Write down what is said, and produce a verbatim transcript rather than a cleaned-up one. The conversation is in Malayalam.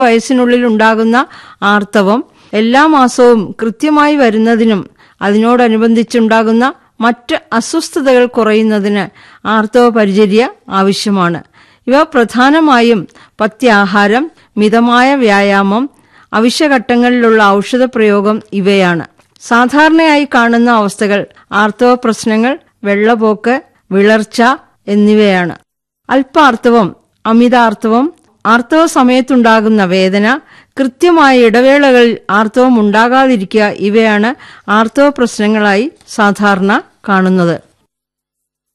വയസ്സിനുള്ളിൽ ഉണ്ടാകുന്ന ആർത്തവം എല്ലാ മാസവും കൃത്യമായി വരുന്നതിനും അതിനോടനുബന്ധിച്ചുണ്ടാകുന്ന മറ്റ് അസ്വസ്ഥതകൾ കുറയുന്നതിന് ആർത്തവ പരിചര്യ ആവശ്യമാണ്. ഇവ പ്രധാനമായും പഥ്യാഹാരം, മിതമായ വ്യായാമം, അവശ്യഘട്ടങ്ങളിലുള്ള ഔഷധ പ്രയോഗം ഇവയാണ്. സാധാരണയായി കാണുന്ന അവസ്ഥകൾ ആർത്തവ പ്രശ്നങ്ങൾ, വെള്ളപ്പോക്ക്, വിളർച്ച എന്നിവയാണ്. അല്പാർത്തവം, അമിതാർത്തവം, ആർത്തവ സമയത്തുണ്ടാകുന്ന വേദന, കൃത്യമായ ഇടവേളകളിൽ ആർത്തവം ഉണ്ടാകാതിരിക്കുക ഇവയാണ് ആർത്തവ പ്രശ്നങ്ങളായി സാധാരണ കാണുന്നത്.